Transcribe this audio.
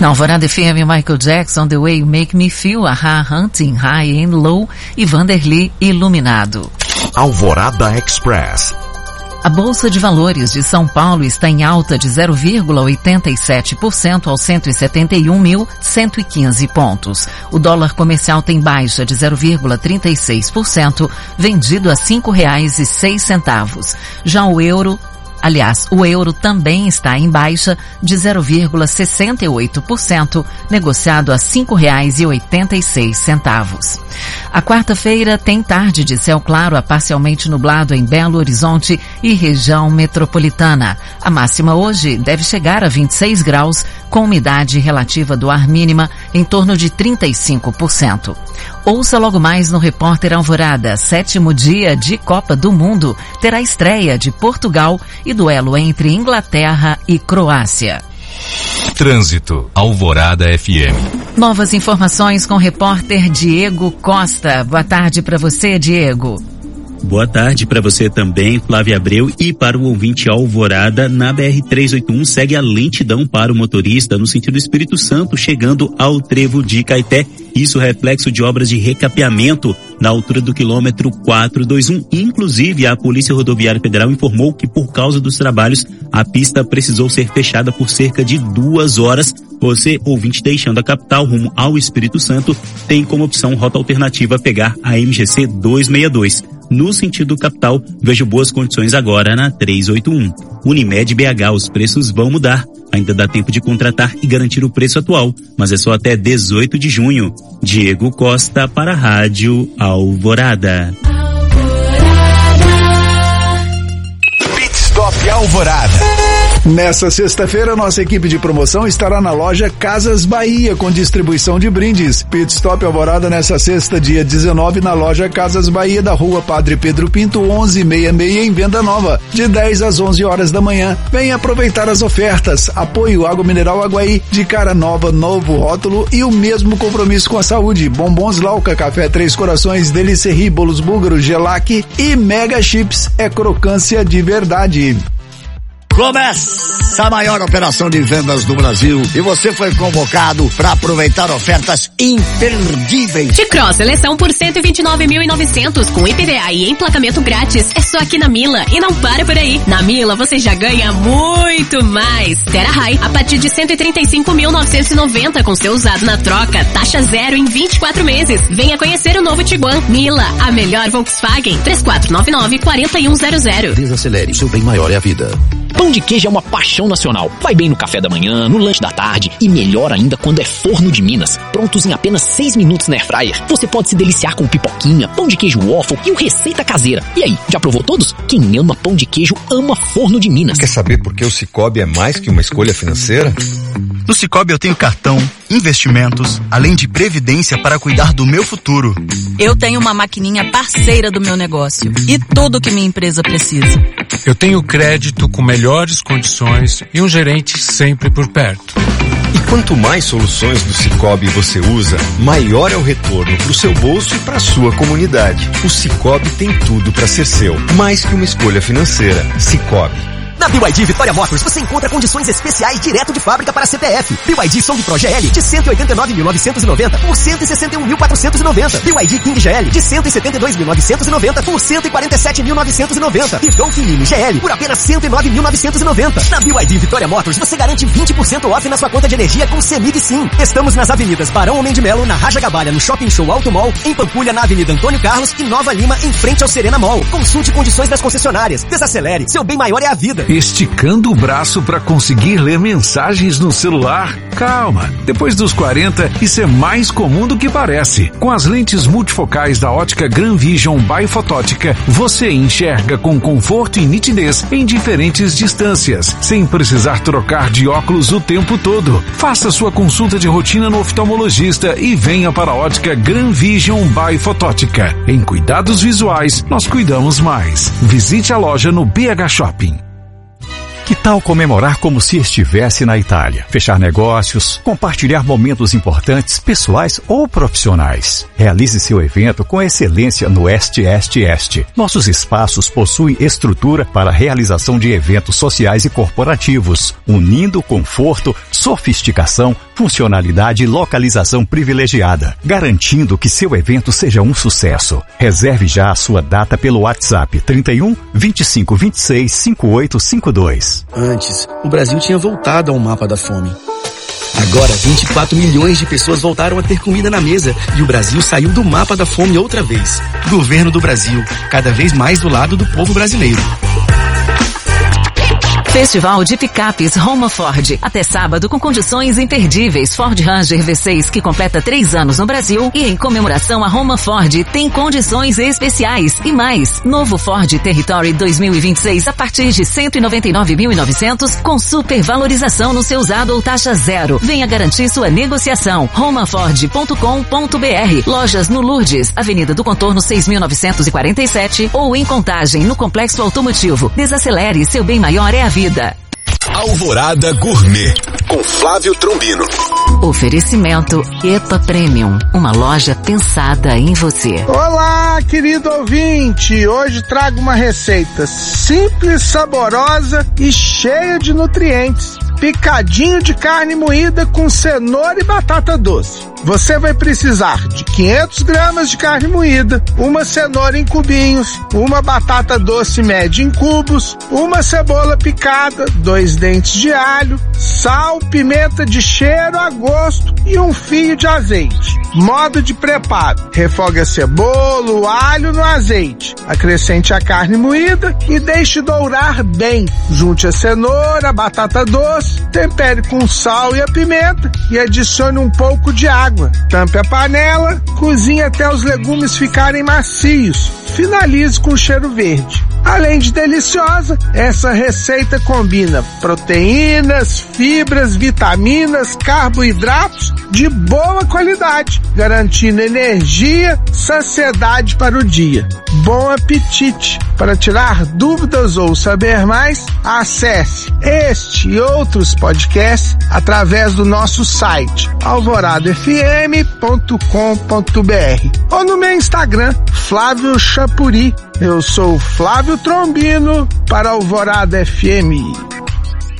Na Alvorada FM, Michael Jackson, The Way You Make Me Feel, Aha, Hunting, High and Low e Vanderly, Iluminado. Alvorada Express. A Bolsa de Valores de São Paulo está em alta de 0,87% aos 171.115 pontos. O dólar comercial tem baixa de 0,36%, vendido a R$ 5,06. Já o euro também está em baixa de 0,68%, negociado a R$ 5,86. A quarta-feira tem tarde de céu claro a parcialmente nublado em Belo Horizonte e região metropolitana. A máxima hoje deve chegar a 26 graus, com umidade relativa do ar mínima em torno de 35%. Ouça logo mais no Repórter Alvorada. 7º dia de Copa do Mundo terá estreia de Portugal e duelo entre Inglaterra e Croácia. Trânsito, Alvorada FM. Novas informações com o repórter Diego Costa. Boa tarde para você, Diego. Boa tarde para você também, Flávia Abreu, e para o ouvinte Alvorada. Na BR-381 segue a lentidão para o motorista no sentido Espírito Santo, chegando ao trevo de Caeté. Isso reflexo de obras de recapeamento na altura do quilômetro 421. Inclusive, a Polícia Rodoviária Federal informou que por causa dos trabalhos, a pista precisou ser fechada por cerca de 2 horas. Você, ouvinte, deixando a capital rumo ao Espírito Santo, tem como opção rota alternativa pegar a MGC 262. No sentido capital, vejo boas condições agora na 381. Unimed BH, os preços vão mudar. Ainda dá tempo de contratar e garantir o preço atual, mas é só até 18 de junho. Diego Costa para a Rádio Alvorada. Pit Stop Alvorada. Nessa sexta-feira, nossa equipe de promoção estará na loja Casas Bahia com distribuição de brindes. Pit Stop Alvorada nessa sexta, dia 19, na loja Casas Bahia da Rua Padre Pedro Pinto, 1166, em Venda Nova, de 10 às 11 horas da manhã. Venha aproveitar as ofertas. Apoio Água Mineral Aguaí, de cara nova, novo rótulo e o mesmo compromisso com a saúde. Bombons Lauca, Café Três Corações, Delicerri, Bolos Búlgaros, Gelac e Mega Chips. É crocância de verdade. Começa a maior operação de vendas do Brasil e você foi convocado para aproveitar ofertas imperdíveis. T-Cross seleção por 129.900 com IPVA e emplacamento grátis. É só aqui na Mila e não para por aí. Na Mila você já ganha muito mais. Terra High a partir de 135.990 com seu usado na troca. Taxa zero em 24 meses. Venha conhecer o novo Tiguan. Mila, a melhor Volkswagen. 3499-4100. Desacelere, seu bem maior é a vida. Pão de queijo é uma paixão nacional. Vai bem no café da manhã, no lanche da tarde e melhor ainda quando é forno de Minas. Prontos em apenas 6 minutos na airfryer. Você pode se deliciar com pipoquinha, pão de queijo waffle e o receita caseira. E aí, já provou todos? Quem ama pão de queijo ama forno de Minas. Quer saber por que o Sicoob é mais que uma escolha financeira? No Sicoob eu tenho cartão, investimentos, além de previdência para cuidar do meu futuro. Eu tenho uma maquininha parceira do meu negócio e tudo que minha empresa precisa. Eu tenho crédito com melhores condições e um gerente sempre por perto. E quanto mais soluções do Sicoob você usa, maior é o retorno para o seu bolso e para a sua comunidade. O Sicoob tem tudo para ser seu, mais que uma escolha financeira. Sicoob. Na BYD Vitória Motors você encontra condições especiais direto de fábrica para CPF. BYD Song Pro GL de 189.990 por 161.490. BYD King GL de 172.990 por 147.990. E Dolphin Mini GL por apenas 109.990. Na BYD Vitória Motors você garante 20% off na sua conta de energia com CEMIG Sim. Estamos nas avenidas Barão Homem de Melo, na Raja Gabalha, no Shopping Show Auto Mall, em Pampulha, na Avenida Antônio Carlos e Nova Lima, em frente ao Serena Mall. Consulte condições das concessionárias. Desacelere, seu bem maior é a vida. Esticando o braço para conseguir ler mensagens no celular? Calma, depois dos 40, isso é mais comum do que parece. Com as lentes multifocais da ótica Gran Vision by Fotótica, você enxerga com conforto e nitidez em diferentes distâncias, sem precisar trocar de óculos o tempo todo. Faça sua consulta de rotina no oftalmologista e venha para a ótica Gran Vision by Fotótica. Em cuidados visuais, nós cuidamos mais. Visite a loja no BH Shopping. Que tal comemorar como se estivesse na Itália? Fechar negócios, compartilhar momentos importantes, pessoais ou profissionais. Realize seu evento com excelência no Este. Nossos espaços possuem estrutura para a realização de eventos sociais e corporativos, unindo conforto, sofisticação, funcionalidade e localização privilegiada, garantindo que seu evento seja um sucesso. Reserve já a sua data pelo WhatsApp 31 25 26 5852. Antes, o Brasil tinha voltado ao mapa da fome. Agora, 24 milhões de pessoas voltaram a ter comida na mesa e o Brasil saiu do mapa da fome outra vez. Governo do Brasil, cada vez mais do lado do povo brasileiro. Festival de Picapes Roma Ford. Até sábado com condições imperdíveis. Ford Ranger V6 que completa 3 anos no Brasil e em comemoração a Roma Ford tem condições especiais e mais. Novo Ford Territory 2026 a partir de 199.900 com supervalorização no seu usado ou taxa zero. Venha garantir sua negociação. romaford.com.br. Lojas no Lourdes, Avenida do Contorno 6.947 ou em Contagem no Complexo Automotivo. Desacelere, seu bem maior é a vida. Alvorada Gourmet, com Flávio Trombino. Oferecimento EPA Premium, uma loja pensada em você. Olá, querido ouvinte! Hoje trago uma receita simples, saborosa e cheia de nutrientes. Picadinho de carne moída com cenoura e batata doce. Você vai precisar de 500 gramas de carne moída, uma cenoura em cubinhos, uma batata doce média em cubos, uma cebola picada, 2 dentes de alho, sal, pimenta de cheiro a gosto e um fio de azeite. Modo de preparo: refogue a cebola, o alho no azeite, acrescente a carne moída e deixe dourar bem. Junte a cenoura, a batata doce, tempere com sal e a pimenta e adicione um pouco de água. Tampe a panela, cozinhe até os legumes ficarem macios. Finalize com cheiro verde. Além de deliciosa, essa receita combina proteínas, fibras, vitaminas, carboidratos de boa qualidade, garantindo energia, saciedade para o dia. Bom apetite! Para tirar dúvidas ou saber mais, acesse este e outros podcasts através do nosso site alvoradafm.com.br ou no meu Instagram, Flávio Chapuri. Eu sou Flávio Trombino para Alvorada FM.